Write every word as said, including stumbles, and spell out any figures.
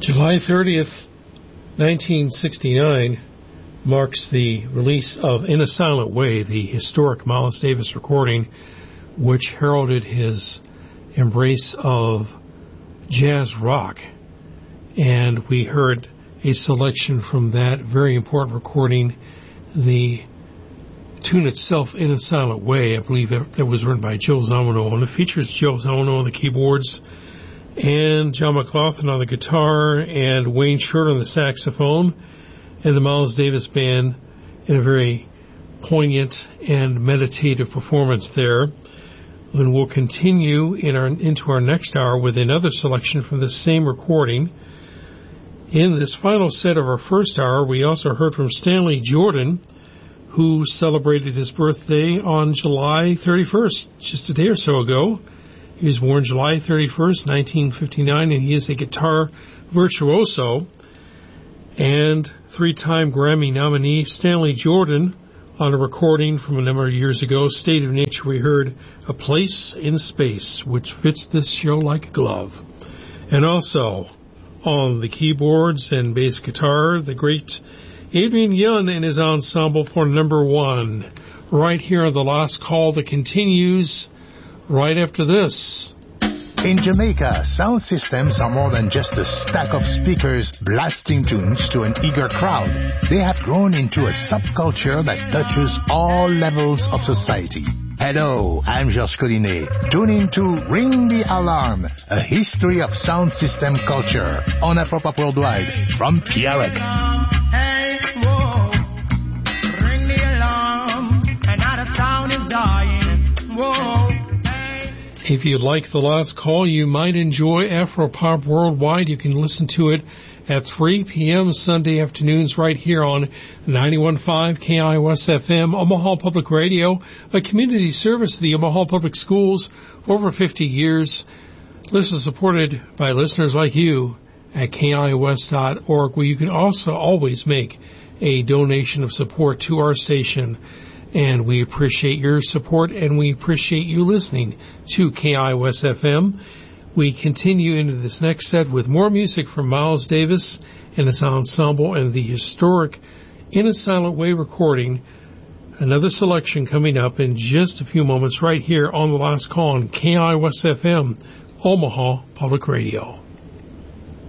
July thirtieth, nineteen sixty-nine marks the release of In a Silent Way, the historic Miles Davis recording, which heralded his embrace of jazz rock. And we heard a selection from that very important recording, the tune itself, In a Silent Way. I believe that, that was written by Joe Zawinul, and it features Joe Zawinul on the keyboards and John McLaughlin on the guitar and Wayne Shorter on the saxophone, and the Miles Davis Band in a very poignant and meditative performance there. And we'll continue in our, into our next hour with another selection from the same recording. In this final set of our first hour, we also heard from Stanley Jordan, who celebrated his birthday on July thirty-first, just a day or so ago. He was born July thirty-first, nineteen fifty-nine, and he is a guitar virtuoso. And three-time Grammy nominee Stanley Jordan, on a recording from a number of years ago, State of Nature, we heard A Place in Space, which fits this show like a glove. And also, on the keyboards and bass guitar, the great Adrian Young and his ensemble for number one. Right here on The Last Call that continues right after this. In Jamaica, sound systems are more than just a stack of speakers blasting tunes to an eager crowd. They have grown into a subculture that touches all levels of society. Hello, I'm Georges Collinet. Tune in to Ring the Alarm, a history of sound system culture on Afropop Worldwide from P R X. Hey, whoa, ring the alarm, and now the sound is dying. Whoa. If you'd like The Last Call, you might enjoy Afropop Worldwide. You can listen to it at three p.m. Sunday afternoons right here on ninety-one point five K I O S F M, Omaha Public Radio, a community service of the Omaha Public Schools for over fifty years. Listen supported by listeners like you at K I O S dot org, where you can also always make a donation of support to our station. And we appreciate your support, and we appreciate you listening to K I O S F M. We continue into this next set with more music from Miles Davis and his ensemble and the historic In a Silent Way recording. Another selection coming up in just a few moments right here on The Last Call on K I O S F M, Omaha Public Radio.